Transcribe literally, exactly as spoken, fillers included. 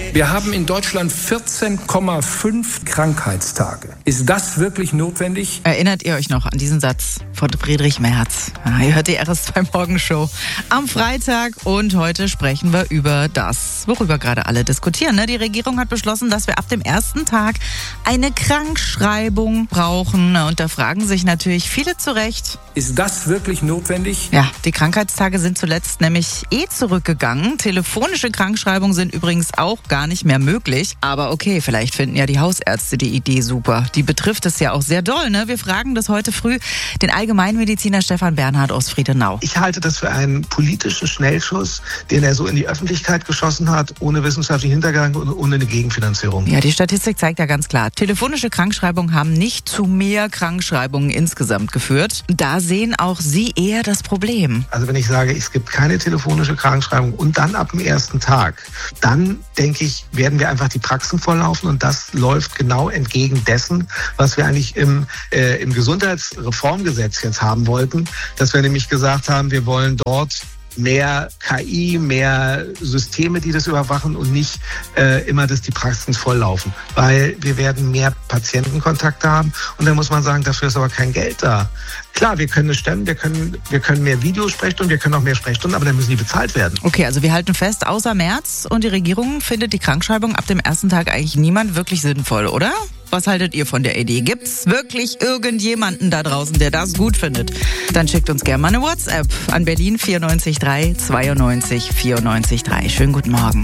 Wir haben in Deutschland vierzehn Komma fünf Krankheitstage. Ist das wirklich notwendig? Erinnert ihr euch noch an diesen Satz von Friedrich Merz? Ja, ihr hört die R S zwei Morgenshow am Freitag und heute sprechen wir über das, worüber gerade alle diskutieren. Ne? Die Regierung hat beschlossen, dass wir ab dem ersten Tag eine Krankschreibung brauchen. Und da fragen sich natürlich viele zu Recht. Ist das wirklich notwendig? Ja, die Krankheitstage sind zuletzt nämlich eh zurückgegangen. Telefonische Krankschreibungen sind übrigens auch gar nicht mehr möglich. Aber okay, vielleicht finden ja die Hausärzte die Idee super. Die betrifft es ja auch sehr doll. Ne? Wir fragen das heute früh den Allgemeinmediziner Stefan Bernhard aus Friedenau. Ich halte das für einen politischen Schnellschuss, den er so in die Öffentlichkeit geschossen hat, ohne wissenschaftlichen Hintergang und ohne eine Gegenfinanzierung. Ja, die Statistik zeigt ja ganz klar, telefonische Krankschreibungen haben nicht zu mehr Krankschreibungen insgesamt geführt. Da sehen auch Sie eher das Problem. Also wenn ich sage, es gibt keine telefonische Krankschreibung und dann ab dem ersten Tag, dann denke ich, werden wir einfach die Praxen volllaufen und das läuft genau entgegen dessen, was wir eigentlich im, äh, im Gesundheitsreformgesetz jetzt haben wollten, dass wir nämlich gesagt haben, wir wollen dort mehr K I, mehr Systeme, die das überwachen und nicht äh, immer, dass die Praxen volllaufen. Weil wir werden mehr Patientenkontakte haben und dann muss man sagen, dafür ist aber kein Geld da. Klar, wir können es stemmen, wir können, wir können mehr Videosprechstunden, wir können auch mehr Sprechstunden, aber dann müssen die bezahlt werden. Okay, also wir halten fest, außer Merz und die Regierung findet die Krankschreibung ab dem ersten Tag eigentlich niemand wirklich sinnvoll, oder? Was haltet ihr von der Idee? Gibt's wirklich irgendjemanden da draußen, der das gut findet? Dann schickt uns gerne mal eine WhatsApp an Berlin vier neun drei zweiundneunzig vierundneunzig drei. Schönen guten Morgen.